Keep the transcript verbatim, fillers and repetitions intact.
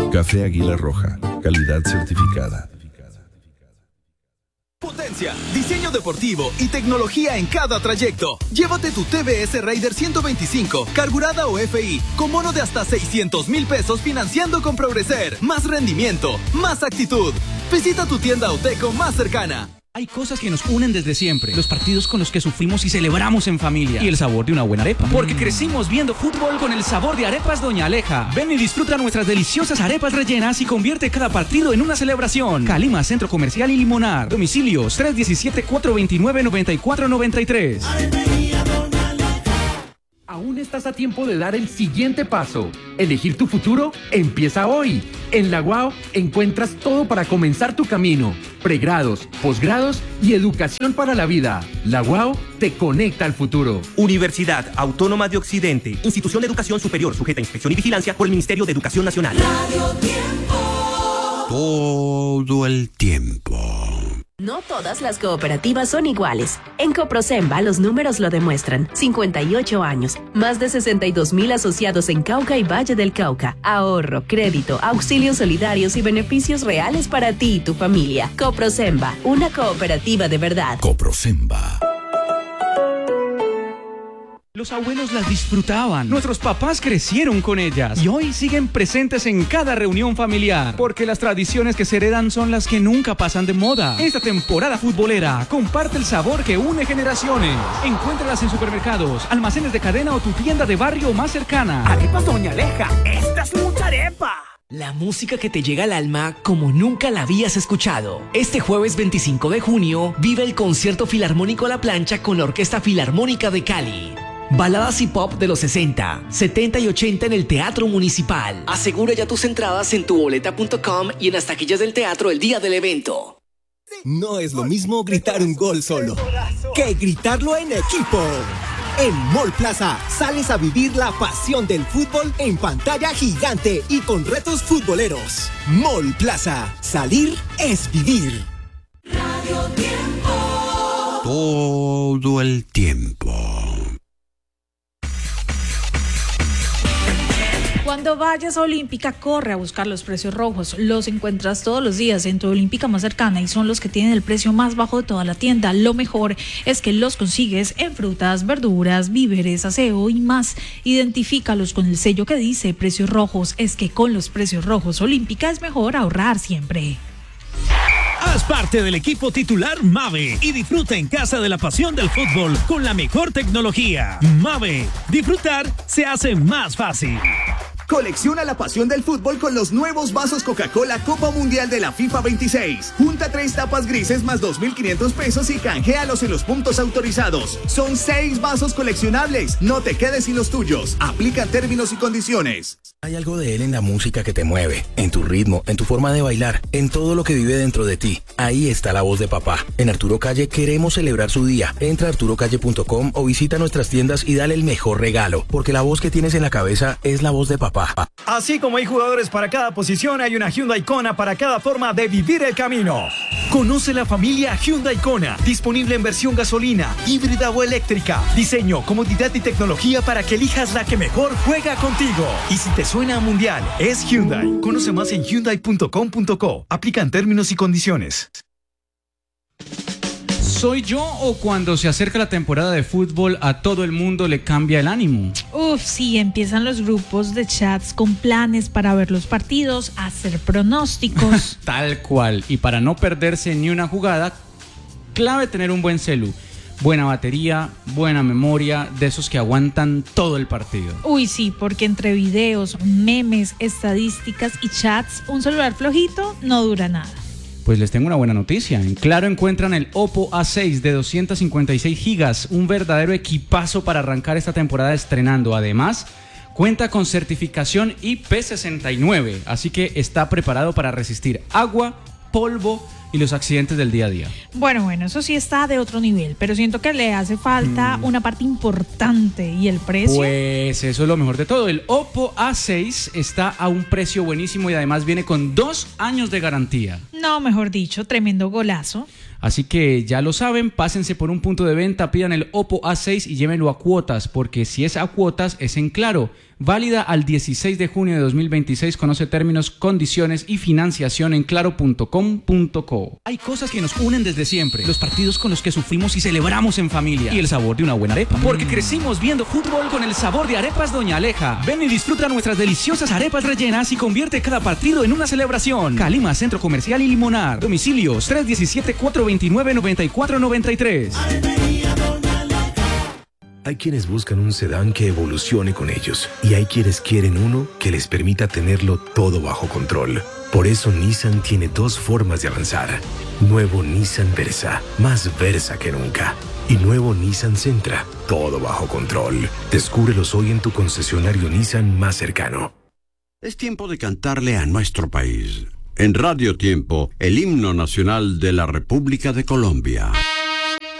Café Águila Roja, calidad certificada. Potencia, diseño deportivo y tecnología en cada trayecto. Llévate tu T V S Raider ciento veinticinco, carburada o F I, con bono de hasta seiscientos mil pesos financiando con Progreser. Más rendimiento, más actitud. Visita tu tienda Auteco más cercana. Hay cosas que nos unen desde siempre. Los partidos con los que sufrimos y celebramos en familia. Y el sabor de una buena arepa. Porque crecimos viendo fútbol con el sabor de Arepas Doña Aleja. Ven y disfruta nuestras deliciosas arepas rellenas y convierte cada partido en una celebración. Calima, Centro Comercial y Limonar. Domicilios tres uno siete, cuatro dos nueve, nueve cuatro nueve tres. Aún estás a tiempo de dar el siguiente paso. Elegir tu futuro empieza hoy. En la U A O encuentras todo para comenzar tu camino. Pregrados, posgrados y educación para la vida. La U A O te conecta al futuro. Universidad Autónoma de Occidente. Institución de Educación Superior sujeta a inspección y vigilancia por el Ministerio de Educación Nacional. Radio Tiempo. Todo el tiempo. No todas las cooperativas son iguales. En Coprosemba los números lo demuestran. cincuenta y ocho años, más de sesenta y dos mil asociados en Cauca y Valle del Cauca. Ahorro, crédito, auxilios solidarios y beneficios reales para ti y tu familia. Coprosemba, una cooperativa de verdad. Coprosemba. Los abuelos las disfrutaban, nuestros papás crecieron con ellas y hoy siguen presentes en cada reunión familiar, porque las tradiciones que se heredan son las que nunca pasan de moda. Esta temporada futbolera comparte el sabor que une generaciones. Encuéntralas en supermercados, almacenes de cadena o tu tienda de barrio más cercana. Arepas Doña Aleja, esta es mucha arepa. La música que te llega al alma como nunca la habías escuchado. Este jueves veinticinco de junio vive el concierto filarmónico La Plancha con la Orquesta Filarmónica de Cali. Baladas y pop de los sesenta, setenta y ochenta en el Teatro Municipal. Asegura ya tus entradas en tu boleta punto com y en las taquillas del teatro el día del evento. No es lo mismo gritar un gol solo que gritarlo en equipo. En Mall Plaza sales a vivir la pasión del fútbol en pantalla gigante y con retos futboleros. Mall Plaza, salir es vivir. Radio Tiempo. Todo el tiempo. Cuando vayas a Olímpica, corre a buscar los precios rojos. Los encuentras todos los días en tu Olímpica más cercana y son los que tienen el precio más bajo de toda la tienda. Lo mejor es que los consigues en frutas, verduras, víveres, aseo y más. Identifícalos con el sello que dice precios rojos. Es que con los precios rojos Olímpica es mejor ahorrar siempre. Haz parte del equipo titular Mave y disfruta en casa de la pasión del fútbol con la mejor tecnología. Mave, disfrutar se hace más fácil. Colecciona la pasión del fútbol con los nuevos vasos Coca-Cola Copa Mundial de la FIFA veintiséis. Junta tres tapas grises más dos mil quinientos pesos y canjealos en los puntos autorizados. Son seis vasos coleccionables. No te quedes sin los tuyos. Aplican términos y condiciones. Hay algo de él en la música que te mueve, en tu ritmo, en tu forma de bailar, en todo lo que vive dentro de ti. Ahí está la voz de papá. En Arturo Calle queremos celebrar su día. Entra a arturo calle punto com o visita nuestras tiendas y dale el mejor regalo, porque la voz que tienes en la cabeza es la voz de papá. Así como hay jugadores para cada posición, hay una Hyundai Kona para cada forma de vivir el camino. Conoce la familia Hyundai Kona, disponible en versión gasolina, híbrida o eléctrica. Diseño, comodidad y tecnología para que elijas la que mejor juega contigo. Y si te suena a mundial, es Hyundai. Conoce más en hyundai punto com punto co. Aplican términos y condiciones. ¿Soy yo o cuando se acerca la temporada de fútbol a todo el mundo le cambia el ánimo? Uf, sí, empiezan los grupos de chats con planes para ver los partidos, hacer pronósticos. Tal cual. Y para no perderse ni una jugada, clave tener un buen celu. Buena batería, buena memoria, de esos que aguantan todo el partido. Uy, sí, porque entre videos, memes, estadísticas y chats, un celular flojito no dura nada. Pues les tengo una buena noticia. En Claro encuentran el Oppo A seis de doscientos cincuenta y seis gigas, un verdadero equipazo para arrancar esta temporada estrenando. Además, cuenta con certificación I P sesenta y nueve, así que está preparado para resistir agua, polvo y los accidentes del día a día. Bueno, bueno, eso sí está de otro nivel, pero siento que le hace falta mm. una parte importante, ¿y el precio? Pues eso es lo mejor de todo. El Oppo A seis está a un precio buenísimo y además viene con dos años de garantía. No, mejor dicho, tremendo golazo. Así que ya lo saben, pásense por un punto de venta, pidan el Oppo A seis y llévenlo a cuotas, porque si es a cuotas es en Claro. Válida al dieciséis de junio de dos mil veintiséis. Conoce términos, condiciones y financiación en claro punto com punto co. Hay cosas que nos unen desde siempre. Los partidos con los que sufrimos y celebramos en familia. Y el sabor de una buena arepa. Porque crecimos viendo fútbol con el sabor de Arepas Doña Aleja. Ven y disfruta nuestras deliciosas arepas rellenas y convierte cada partido en una celebración. Calima, Centro Comercial y Limonar. Domicilios tres uno siete, cuatro dos nueve, nueve cuatro nueve tres. Hay quienes buscan un sedán que evolucione con ellos y hay quienes quieren uno que les permita tenerlo todo bajo control. Por eso Nissan tiene dos formas de avanzar. Nuevo Nissan Versa, más Versa que nunca. Y nuevo Nissan Sentra, todo bajo control. Descúbrelos hoy en tu concesionario Nissan más cercano. Es tiempo de cantarle a nuestro país. En Radio Tiempo, el himno nacional de la República de Colombia.